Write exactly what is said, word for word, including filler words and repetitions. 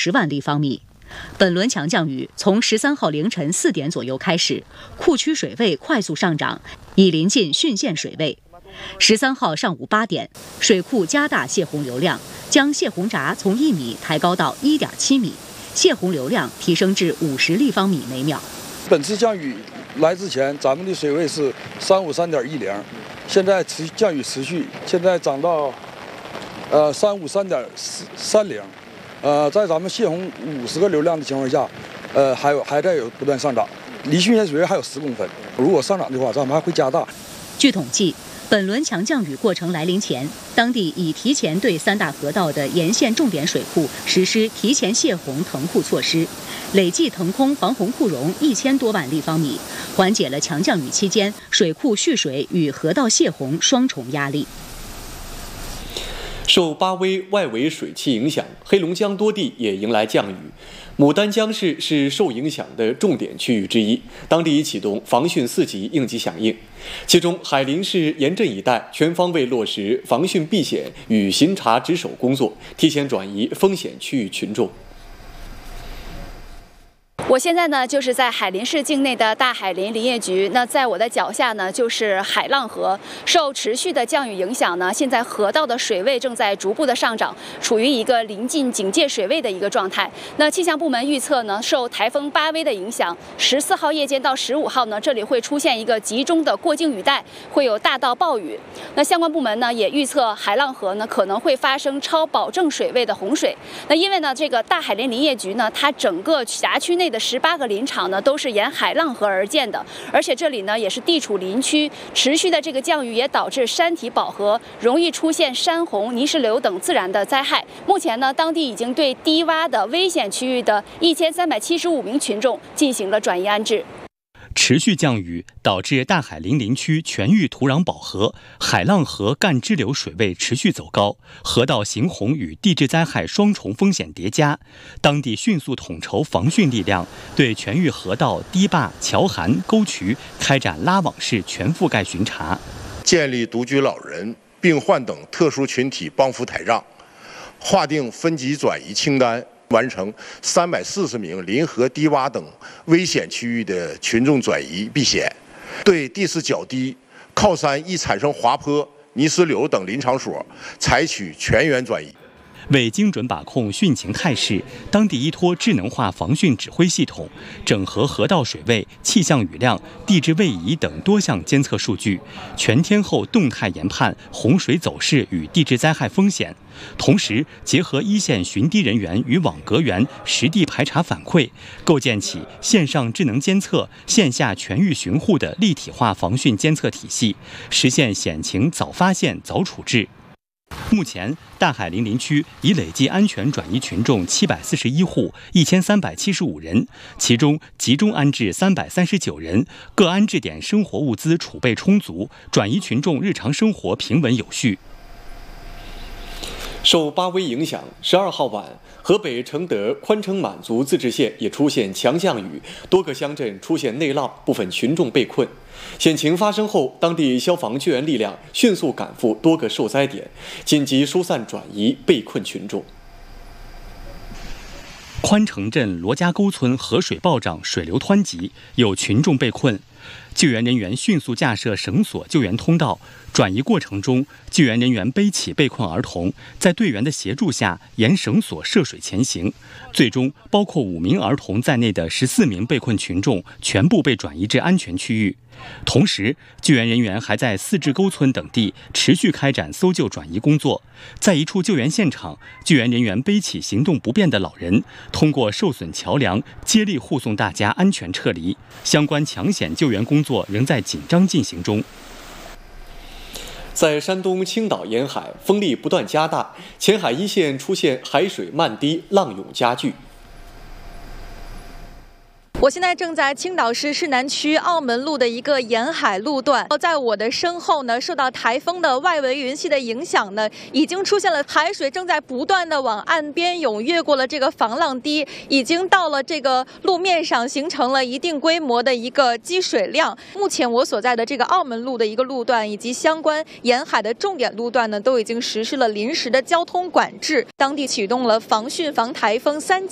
十万立方米。本轮强降雨从十三号凌晨四点左右开始，库区水位快速上涨，已临近汛县水位。十三号上午八点，水库加大泄洪流量，将泄洪闸从一米抬高到一点七米，泄洪流量提升至五十立方米每秒。 本次降雨来之前，咱们的水位是三五三点一零，现在持降雨持续，现在涨到呃三五三点三零。呃，在咱们泄洪五十个流量的情况下，呃，还有还在有不断上涨，离汛县水位还有十公分。如果上涨的话，咱们还会加大。 据统计，本轮强降雨过程来临前，当地已提前对三大河道的沿线重点水库实施提前泄洪腾库措施，累计腾空防洪库容一千多万立方米，缓解了强降雨期间水库蓄水与河道泄洪双重压力。 受巴威外围水汽影响，黑龙江多地也迎来降雨。牡丹江市是受影响的重点区域之一，当地已启动防汛四级应急响应。其中，海林市盐镇一带全方位落实防汛避险与巡查值守工作，提前转移风险区域群众。 我现在呢，就是在海林市境内的大海林林业局。那在我的脚下呢，就是海浪河。受持续的降雨影响呢，现在河道的水位正在逐步的上涨，处于一个临近警戒水位的一个状态。那气象部门预测呢，受台风巴威的影响，十四号夜间到十五号呢，这里会出现一个集中的过境雨带，会有大到暴雨。那相关部门呢，也预测海浪河呢可能会发生超保证水位的洪水。那因为呢，这个大海林林业局呢，它整个辖区内的十八个林场呢都是沿海浪河而建的，而且这里呢也是地处林区，持续的这个降雨也导致山体饱和，容易出现山洪、泥石流等自然的灾害。目前呢，当地已经对低洼的危险区域的一千三百七十五名群众进行了转移安置。 持续降雨导致大海林林区全域土壤饱和，海浪河干支流水位持续走高，河道行洪与地质灾害双重风险叠加。当地迅速统筹防汛力量，对全域河道、堤坝、桥涵、沟渠开展拉网式全覆盖巡查， 建立独居老人、病患等特殊群体帮扶台账，划定分级转移清单。完成三百四十名临河低洼等危险区域的群众转移避险，对地势较低、靠山易产生滑坡、泥石流等林场所采取全员转移。 为精准把控汛情态势，当地依托智能化防汛指挥系统，整合河道水位、气象雨量、地质位移等多项监测数据，全天候动态研判洪水走势与地质灾害风险。同时，结合一线巡堤人员与网格员实地排查反馈，构建起线上智能监测、线下全域巡护的立体化防汛监测体系，实现险情早发现、早处置。目前，大海林林区已累计安全转移群众七百四十一户，一千三百七十五人，其中集中安置三百三十九人，各安置点生活物资储备充足，转移群众日常生活平稳有序。 受巴威影响，十二号晚，河北承德宽城满族自治县也出现强降雨，多个乡镇出现内涝，部分群众被困。险情发生后，当地消防救援力量迅速赶赴多个受灾点，紧急疏散转移被困群众。 宽城镇罗家沟村河水暴涨，水流湍急，有群众被困。救援人员迅速架设绳索救援通道，转移过程中，救援人员背起被困儿童，在队员的协助下沿绳索涉水前行。最终，包括五名儿童在内的十四名被困群众全部被转移至安全区域。同时，救援人员还在四治沟村等地持续开展搜救转移工作。在一处救援现场，救援人员背起行动不便的老人，通过受损桥梁接力护送大家安全撤离。相关抢险救援工作仍在紧张进行中。 在山东青岛沿海，风力不断加大，前海一线出现海水漫堤，浪涌加剧。 我现在正在青岛市市南区澳门路的一个沿海路段，在我的身后呢，受到台风的外围云系的影响呢，已经出现了海水正在不断的往岸边涌，越过了这个防浪堤，已经到了这个路面上，形成了一定规模的一个积水量。目前我所在的这个澳门路的一个路段以及相关沿海的重点路段呢，都已经实施了临时的交通管制，当地启动了防汛防台风三级